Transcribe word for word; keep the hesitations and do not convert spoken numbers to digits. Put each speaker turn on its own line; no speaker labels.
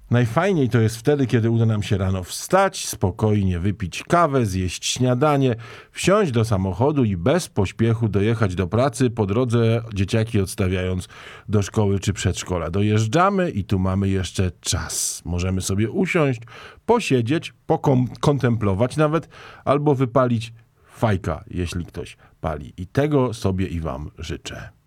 Najfajniej to jest wtedy, kiedy uda nam się rano wstać, spokojnie wypić kawę, zjeść śniadanie, wsiąść do samochodu i bez pośpiechu dojechać do pracy, po drodze dzieciaki odstawiając do szkoły czy przedszkola. Dojeżdżamy i tu mamy jeszcze czas. Możemy sobie usiąść, posiedzieć, pokontemplować nawet, albo wypalić fajka, jeśli ktoś pali. I tego sobie i wam życzę.